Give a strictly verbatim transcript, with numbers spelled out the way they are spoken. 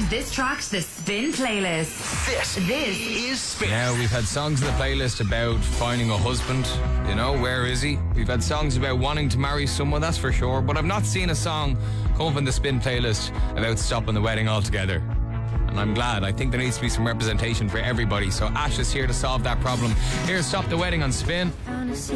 this track to the Spin playlist. This, this is Spin. Now, we've had songs in the playlist about finding a husband. You know, where is he? We've had songs about wanting to marry someone, that's for sure. But I've not seen a song come up in the Spin playlist about stopping the wedding altogether. And I'm glad. I think there needs to be some representation for everybody. So Ash is here to solve that problem. Here's Stop the Wedding on Spin.